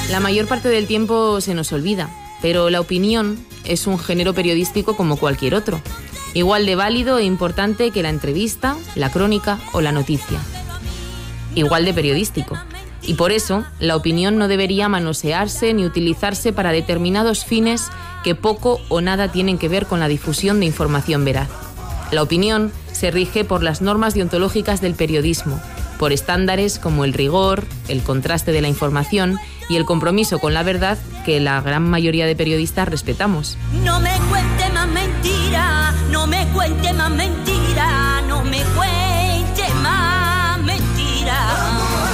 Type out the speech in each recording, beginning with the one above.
La mayor parte del tiempo se nos olvida, pero la opinión es un género periodístico como cualquier otro, igual de válido e importante que la entrevista, la crónica o la noticia. Igual de periodístico. Y por eso, la opinión no debería manosearse ni utilizarse para determinados fines que poco o nada tienen que ver con la difusión de información veraz. La opinión se rige por las normas deontológicas del periodismo, por estándares como el rigor, el contraste de la información y el compromiso con la verdad que la gran mayoría de periodistas respetamos. No me cuente más mentira, no me cuente más mentira, no me cuente más mentira.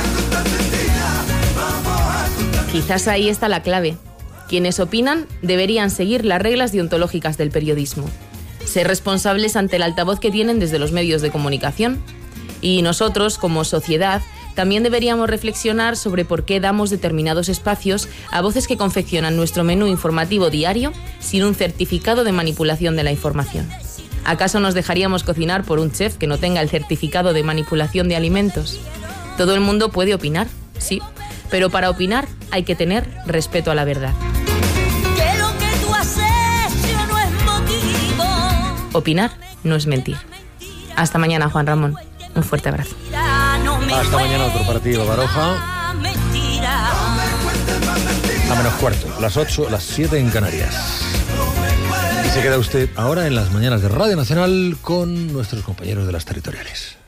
Quizás ahí está la clave. Quienes opinan deberían seguir las reglas deontológicas del periodismo, ser responsables ante el altavoz que tienen desde los medios de comunicación. Y nosotros, como sociedad, también deberíamos reflexionar sobre por qué damos determinados espacios a voces que confeccionan nuestro menú informativo diario sin un certificado de manipulación de la información. ¿Acaso nos dejaríamos cocinar por un chef que no tenga el certificado de manipulación de alimentos? Todo el mundo puede opinar, sí, pero para opinar hay que tener respeto a la verdad. Que lo que tú has hecho no es motivo. Opinar no es mentir. Hasta mañana, Juan Ramón. Un fuerte abrazo. Hasta mañana, otro partido, Baroja. A menos cuarto, las 8, las 7 en Canarias. Y se queda usted ahora en las mañanas de Radio Nacional con nuestros compañeros de las territoriales.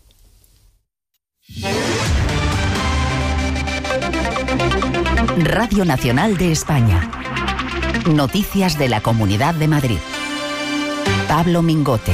Radio Nacional de España. Noticias de la Comunidad de Madrid. Pablo Mingote.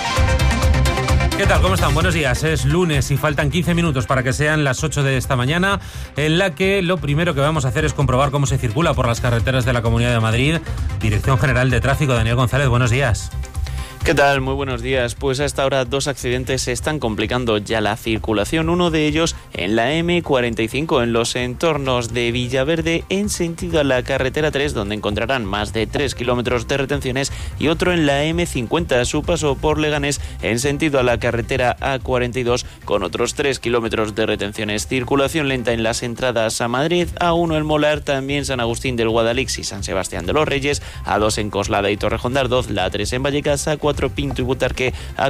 ¿Qué tal? ¿Cómo están? Buenos días. Es lunes y faltan 15 minutos para que sean las 8 de esta mañana, en la que lo primero que vamos a hacer es comprobar cómo se circula por las carreteras de la Comunidad de Madrid. Dirección General de Tráfico, Daniel González, buenos días. ¿Qué tal? Muy buenos días. Pues a esta hora 2 accidentes se están complicando ya la circulación. Uno de ellos en la M45, en los entornos de Villaverde, en sentido a la carretera 3, donde encontrarán más de 3 kilómetros de retenciones, y otro en la M50, a su paso por Leganés, en sentido a la carretera A42, con otros 3 kilómetros de retenciones. Circulación lenta en las entradas a Madrid, A1 en Molar, también San Agustín del Guadalix y San Sebastián de los Reyes, A2 en Coslada y Torrejón de Ardoz, la A3 en Vallecas, A4 Pinto y Butarque,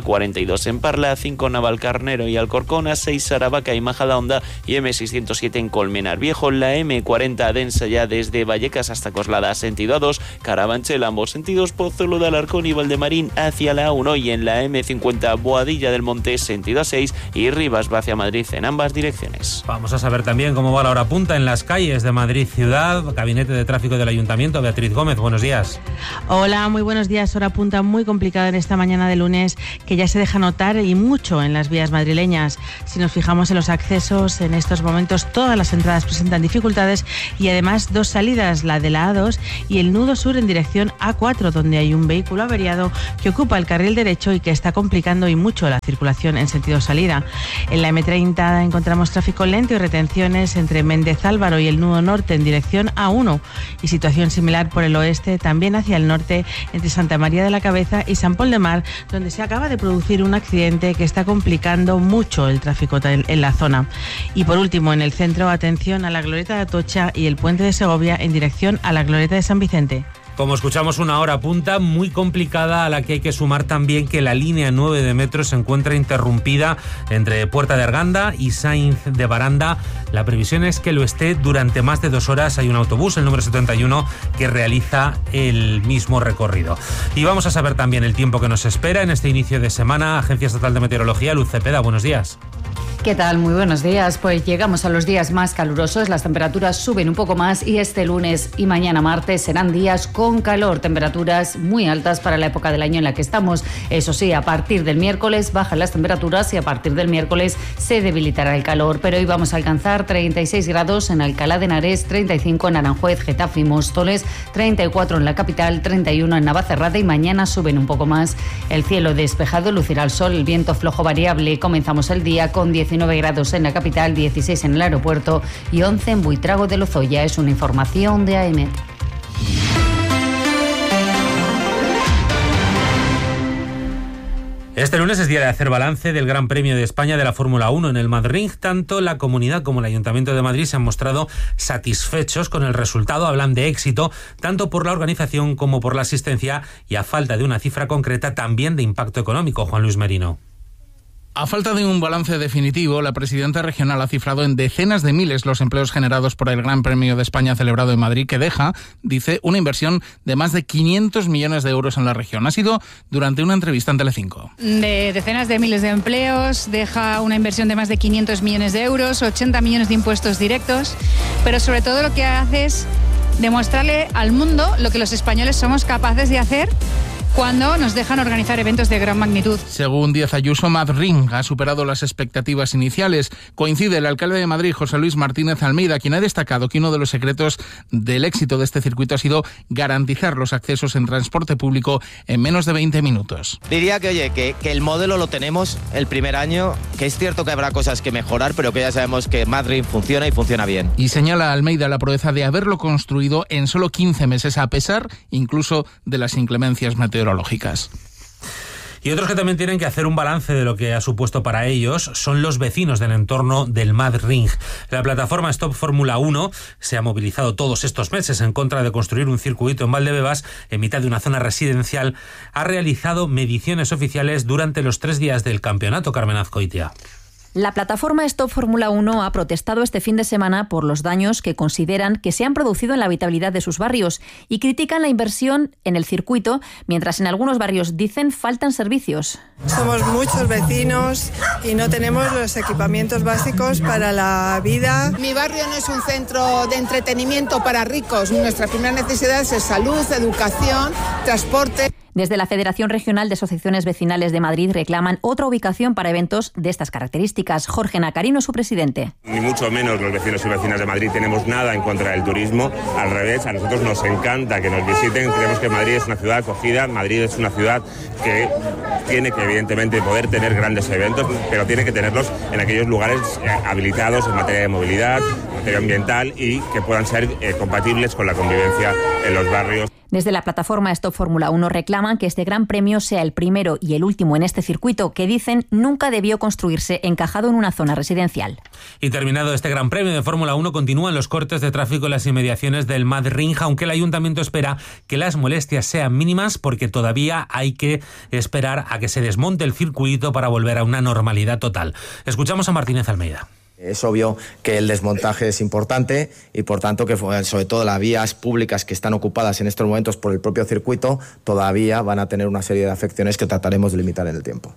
A42 en Parla, A5 Navalcarnero y Alcorcón, A6 Saravaca y Majadahonda y M607 en Colmenar Viejo. La M40 densa ya desde Vallecas hasta Coslada, sentido A2, Carabanchel ambos sentidos, Pozuelo de Alarcón y Valdemarín hacia la A1, y en la M50 Boadilla del Monte, sentido A6, y Rivas va hacia Madrid en ambas direcciones. Vamos a saber también cómo va la hora punta en las calles de Madrid Ciudad. Gabinete de Tráfico del Ayuntamiento, Beatriz Gómez, buenos días. Hola, muy buenos días. Hora punta muy complicada en esta mañana de lunes, que ya se deja notar y mucho en las vías madrileñas. Si nos fijamos en los accesos, en estos momentos todas las entradas presentan dificultades, y además 2 salidas, la de la A2 y el nudo sur en dirección A4, donde hay un vehículo averiado que ocupa el carril derecho y que está complicando y mucho la circulación en sentido salida. En la M30 encontramos tráfico lento y retenciones entre Méndez Álvaro y el nudo norte en dirección A1, y situación similar por el oeste, también hacia el norte, entre Santa María de la Cabeza y San Pol de Mar, donde se acaba de producir un accidente que está complicando mucho el tráfico en la zona. Y por último, en el centro, atención a la Glorieta de Atocha y el Puente de Segovia en dirección a la Glorieta de San Vicente. Como escuchamos, una hora punta muy complicada, a la que hay que sumar también que la línea 9 de metro se encuentra interrumpida entre Puerta de Arganda y Sainz de Baranda. La previsión es que lo esté durante más de 2 horas. Hay un autobús, el número 71, que realiza el mismo recorrido. Y vamos a saber también el tiempo que nos espera en este inicio de semana. Agencia Estatal de Meteorología, Luz Cepeda, buenos días. ¿Qué tal? Muy buenos días. Pues llegamos a los días más calurosos, las temperaturas suben un poco más y este lunes y mañana martes serán días con calor, temperaturas muy altas para la época del año en la que estamos. Eso sí, a partir del miércoles bajan las temperaturas y a partir del miércoles se debilitará el calor, pero hoy vamos a alcanzar 36 grados en Alcalá de Henares, 35 en Aranjuez, Getafe y Móstoles, 34 en la capital, 31 en Navacerrada, y mañana suben un poco más. El cielo despejado, lucirá el sol, el viento flojo variable. Comenzamos el día con 19 grados en la capital, 16 en el aeropuerto y 11 en Buitrago de Lozoya. Es una información de AEMET. Este lunes es día de hacer balance del Gran Premio de España de la Fórmula 1 en el Madrid. Tanto la Comunidad como el Ayuntamiento de Madrid se han mostrado satisfechos con el resultado. Hablan de éxito tanto por la organización como por la asistencia y, a falta de una cifra concreta, también de impacto económico. Juan Luis Merino. A falta de un balance definitivo, la presidenta regional ha cifrado en decenas de miles los empleos generados por el Gran Premio de España celebrado en Madrid, que deja, dice, una inversión de más de 500 millones de euros en la región. Ha sido durante una entrevista en Telecinco. De decenas de miles de empleos, deja una inversión de más de 500 millones de euros, 80 millones de impuestos directos, pero sobre todo lo que hace es demostrarle al mundo lo que los españoles somos capaces de hacer cuando nos dejan organizar eventos de gran magnitud. Según Díaz Ayuso, Madrid ha superado las expectativas iniciales. Coincide el alcalde de Madrid, José Luis Martínez Almeida, quien ha destacado que uno de los secretos del éxito de este circuito ha sido garantizar los accesos en transporte público en menos de 20 minutos. Diría que el modelo lo tenemos el primer año, que es cierto que habrá cosas que mejorar, pero que ya sabemos que Madrid funciona y funciona bien. Y señala a Almeida la proeza de haberlo construido en solo 15 meses, a pesar incluso de las inclemencias meteorológicas. Y otros que también tienen que hacer un balance de lo que ha supuesto para ellos son los vecinos del entorno del Madrid. La plataforma Stop Fórmula 1 se ha movilizado todos estos meses en contra de construir un circuito en Valdebebas en mitad de una zona residencial. Ha realizado mediciones oficiales durante los 3 días del campeonato. Carmen Azcoitia. La plataforma Stop Fórmula 1 ha protestado este fin de semana por los daños que consideran que se han producido en la habitabilidad de sus barrios y critican la inversión en el circuito, mientras en algunos barrios dicen faltan servicios. Somos muchos vecinos y no tenemos los equipamientos básicos para la vida. Mi barrio no es un centro de entretenimiento para ricos. Nuestra primera necesidad es salud, educación, transporte. Desde la Federación Regional de Asociaciones Vecinales de Madrid reclaman otra ubicación para eventos de estas características. Jorge Nacarino es su presidente. Ni mucho menos los vecinos y vecinas de Madrid tenemos nada en contra del turismo. Al revés, a nosotros nos encanta que nos visiten. Creemos que Madrid es una ciudad acogida. Madrid es una ciudad que tiene que, evidentemente, poder tener grandes eventos, pero tiene que tenerlos en aquellos lugares habilitados en materia de movilidad, materia ambiental y que puedan ser compatibles con la convivencia en los barrios. Desde la plataforma Stop Fórmula 1 reclaman que este Gran Premio sea el primero y el último en este circuito, que dicen nunca debió construirse encajado en una zona residencial. Y terminado este Gran Premio de Fórmula 1, continúan los cortes de tráfico en las inmediaciones del Madrid, aunque el Ayuntamiento espera que las molestias sean mínimas porque todavía hay que esperar a que se desmonte el circuito para volver a una normalidad total. Escuchamos a Martínez Almeida. Es obvio que el desmontaje es importante y, por tanto, que sobre todo las vías públicas que están ocupadas en estos momentos por el propio circuito todavía van a tener una serie de afecciones que trataremos de limitar en el tiempo.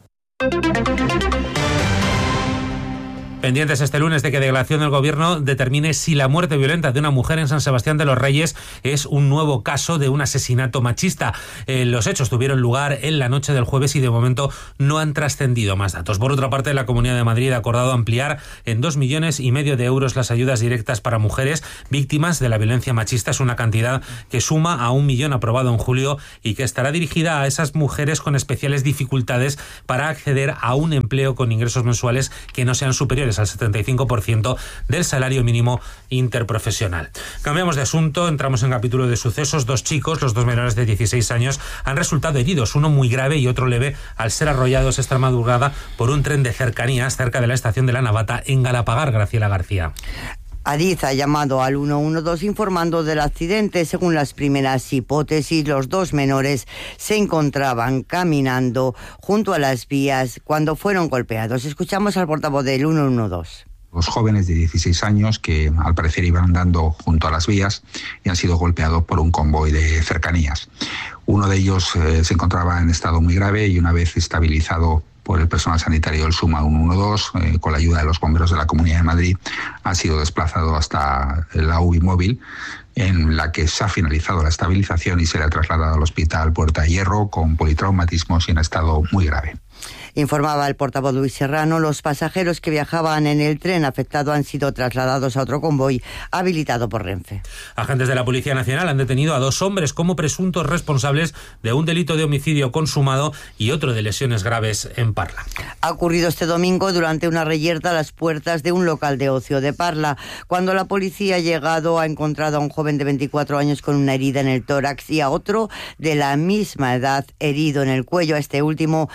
Pendientes este lunes de que delegación del Gobierno determine si la muerte violenta de una mujer en San Sebastián de los Reyes es un nuevo caso de un asesinato machista. Los hechos tuvieron lugar en la noche del jueves y de momento no han trascendido más datos. Por otra parte, la Comunidad de Madrid ha acordado ampliar en 2,5 millones de euros las ayudas directas para mujeres víctimas de la violencia machista. Es una cantidad que suma a 1 millón aprobado en julio y que estará dirigida a esas mujeres con especiales dificultades para acceder a un empleo con ingresos mensuales que no sean superiores al 75% del salario mínimo interprofesional. Cambiamos de asunto, entramos en capítulo de sucesos. 2 chicos, los 2 menores de 16 años, han resultado heridos, uno muy grave y otro leve, al ser arrollados esta madrugada por un tren de cercanías cerca de la estación de La Navata en Galapagar. Graciela García. Adif ha llamado al 112 informando del accidente. Según las primeras hipótesis, los 2 menores se encontraban caminando junto a las vías cuando fueron golpeados. Escuchamos al portavoz del 112. Los jóvenes de 16 años que al parecer iban andando junto a las vías y han sido golpeados por un convoy de cercanías. Uno de ellos se encontraba en estado muy grave y una vez estabilizado por el personal sanitario del SUMA 112, con la ayuda de los bomberos de la Comunidad de Madrid, ha sido desplazado hasta la UBI móvil, en la que se ha finalizado la estabilización y se le ha trasladado al Hospital Puerta de Hierro con politraumatismos y en estado muy grave. Informaba el portavoz Luis Serrano, los pasajeros que viajaban en el tren afectado han sido trasladados a otro convoy habilitado por Renfe. Agentes de la Policía Nacional han detenido a 2 hombres como presuntos responsables de un delito de homicidio consumado y otro de lesiones graves en Parla. Ha ocurrido este domingo durante una reyerta a las puertas de un local de ocio de Parla. Cuando la policía ha llegado, ha encontrado a un joven de 24 años con una herida en el tórax y a otro de la misma edad herido en el cuello. A este último le han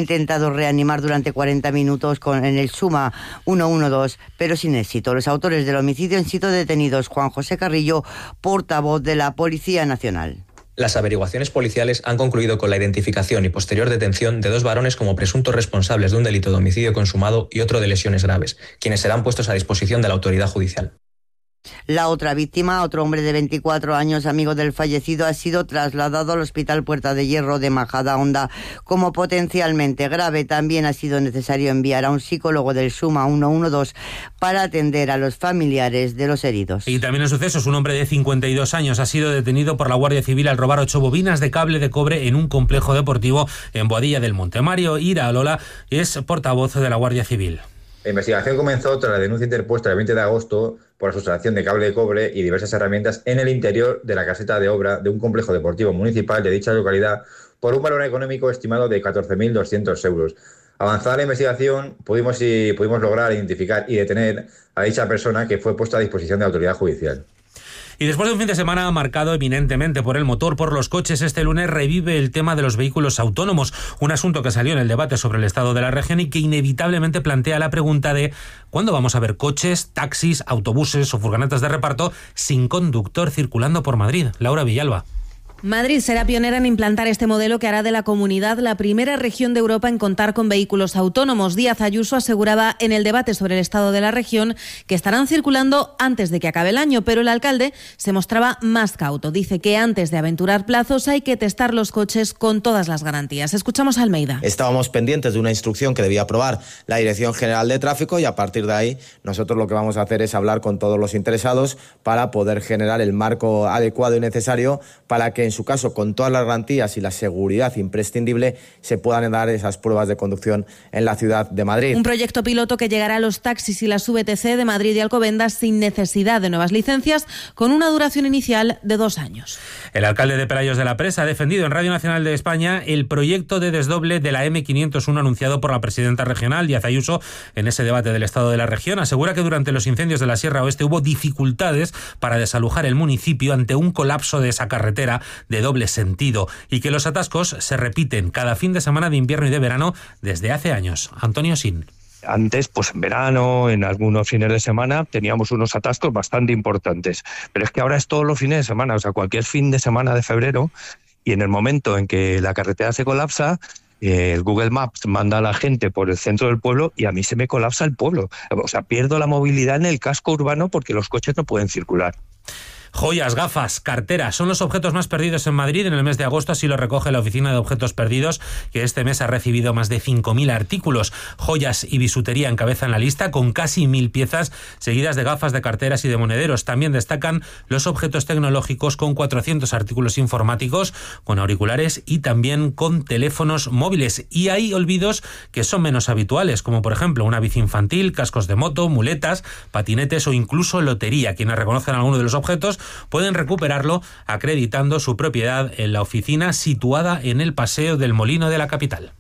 intentado reanimar durante 40 minutos en el Suma 112, pero sin éxito. Los autores del homicidio han sido detenidos. Juan José Carrillo, portavoz de la Policía Nacional. Las averiguaciones policiales han concluido con la identificación y posterior detención de 2 varones como presuntos responsables de un delito de homicidio consumado y otro de lesiones graves, quienes serán puestos a disposición de la autoridad judicial. La otra víctima, otro hombre de 24 años, amigo del fallecido, ha sido trasladado al Hospital Puerta de Hierro de Majadahonda como potencialmente grave. También ha sido necesario enviar a un psicólogo del Suma 112 para atender a los familiares de los heridos. Y también en sucesos, un hombre de 52 años ha sido detenido por la Guardia Civil al robar 8 bobinas de cable de cobre en un complejo deportivo en Boadilla del Monte. Mario Iraola es portavoz de la Guardia Civil. La investigación comenzó tras la denuncia interpuesta el 20 de agosto por la sustracción de cable de cobre y diversas herramientas en el interior de la caseta de obra de un complejo deportivo municipal de dicha localidad por un valor económico estimado de 14.200 euros. Avanzada la investigación, pudimos lograr identificar y detener a dicha persona, que fue puesta a disposición de la autoridad judicial. Y después de un fin de semana marcado eminentemente por el motor, por los coches, este lunes revive el tema de los vehículos autónomos, un asunto que salió en el debate sobre el estado de la región y que inevitablemente plantea la pregunta de ¿cuándo vamos a ver coches, taxis, autobuses o furgonetas de reparto sin conductor circulando por Madrid? Laura Villalba. Madrid será pionera en implantar este modelo que hará de la comunidad la primera región de Europa en contar con vehículos autónomos. Díaz Ayuso aseguraba en el debate sobre el estado de la región que estarán circulando antes de que acabe el año, pero el alcalde se mostraba más cauto. Dice que antes de aventurar plazos hay que testar los coches con todas las garantías. Escuchamos a Almeida. Estábamos pendientes de una instrucción que debía aprobar la Dirección General de Tráfico y a partir de ahí nosotros lo que vamos a hacer es hablar con todos los interesados para poder generar el marco adecuado y necesario para que en su caso, con todas las garantías y la seguridad imprescindible, se puedan dar esas pruebas de conducción en la ciudad de Madrid. Un proyecto piloto que llegará a los taxis y las VTC de Madrid y Alcobendas sin necesidad de nuevas licencias, con una duración inicial de 2 años. El alcalde de Pelayos de la Presa ha defendido en Radio Nacional de España el proyecto de desdoble de la M501 anunciado por la presidenta regional, Díaz Ayuso, en ese debate del estado de la región. Asegura que durante los incendios de la Sierra Oeste hubo dificultades para desalojar el municipio ante un colapso de esa carretera de doble sentido y que los atascos se repiten cada fin de semana de invierno y de verano desde hace años. Antonio Sin. Antes, pues en verano, en algunos fines de semana, teníamos unos atascos bastante importantes. Pero es que ahora es todos los fines de semana, o sea, cualquier fin de semana de febrero, y en el momento en que la carretera se colapsa, el Google Maps manda a la gente por el centro del pueblo y a mí se me colapsa el pueblo. O sea, pierdo la movilidad en el casco urbano porque los coches no pueden circular. Joyas, gafas, carteras son los objetos más perdidos en Madrid en el mes de agosto, así lo recoge la Oficina de Objetos Perdidos, que este mes ha recibido más de 5.000 artículos. Joyas y bisutería encabezan la lista con casi 1.000 piezas, seguidas de gafas, de carteras y de monederos. También destacan los objetos tecnológicos con 400 artículos informáticos, con auriculares y también con teléfonos móviles. Y hay olvidos que son menos habituales, como por ejemplo una bici infantil, cascos de moto, muletas, patinetes o incluso lotería. Quienes reconozcan alguno de los objetos pueden recuperarlo acreditando su propiedad en la oficina situada en el Paseo del Molino de la capital.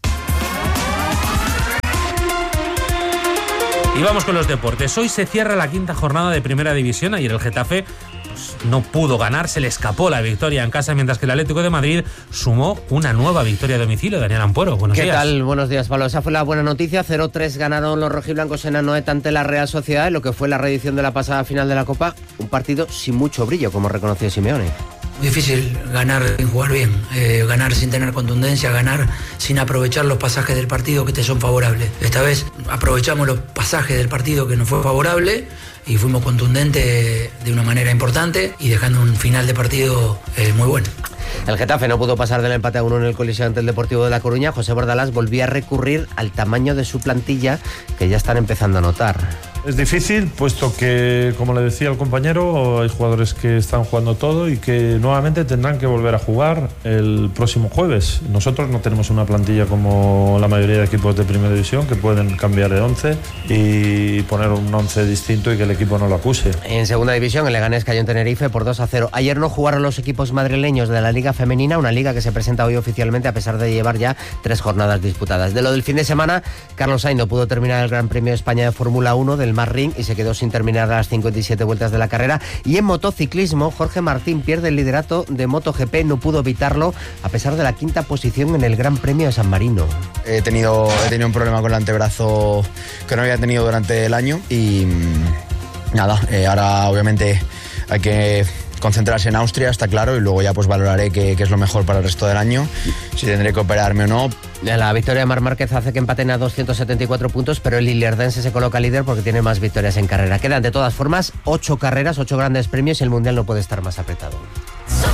Y vamos con los deportes. Hoy se cierra la 5ª jornada de Primera División. Ayer el Getafe no pudo ganar, se le escapó la victoria en casa, mientras que el Atlético de Madrid sumó una nueva victoria a domicilio. Daniel Ampuero, buenos días. ¿Qué tal? Buenos días, Pablo. Esa fue la buena noticia. 0-3 ganaron los rojiblancos en Anoeta ante la Real Sociedad en lo que fue la reedición de la pasada final de la Copa. Un partido sin mucho brillo, como reconoció Simeone. Difícil ganar sin jugar bien, ganar sin tener contundencia, ganar sin aprovechar los pasajes del partido que te son favorables. Esta vez aprovechamos los pasajes del partido que nos fue favorable y fuimos contundentes de una manera importante y dejando un final de partido muy bueno. El Getafe no pudo pasar del empate a 1 en el Coliseo ante el Deportivo de La Coruña. José Bordalás volvía a recurrir al tamaño de su plantilla, que ya están empezando a notar. Es difícil, puesto que, como le decía el compañero, hay jugadores que están jugando todo y que nuevamente tendrán que volver a jugar el próximo jueves. Nosotros no tenemos una plantilla como la mayoría de equipos de Primera División, que pueden cambiar de 11 y poner un 11 distinto y que el equipo no lo acuse. En Segunda División, el Leganés cayó en Tenerife por 2-0. Ayer no jugaron los equipos madrileños de la Liga Femenina, una liga que se presenta hoy oficialmente a pesar de llevar ya 3 jornadas disputadas. De lo del fin de semana, Carlos Sainz no pudo terminar el Gran Premio de España de Fórmula 1 del Sachsenhausen-Marring y se quedó sin terminar las 57 vueltas de la carrera. Y en motociclismo, Jorge Martín pierde el liderato de MotoGP, no pudo evitarlo a pesar de la 5ª posición en el Gran Premio de San Marino. He tenido un problema con el antebrazo que no había tenido durante el año y nada, ahora obviamente hay que concentrarse en Austria, está claro, y luego ya pues valoraré qué es lo mejor para el resto del año, si tendré que operarme o no. La victoria de Marc Márquez hace que empaten a 274 puntos, pero el lilierdense se coloca líder porque tiene más victorias en carrera. Quedan de todas formas 8 carreras, 8 grandes premios y el Mundial no puede estar más apretado.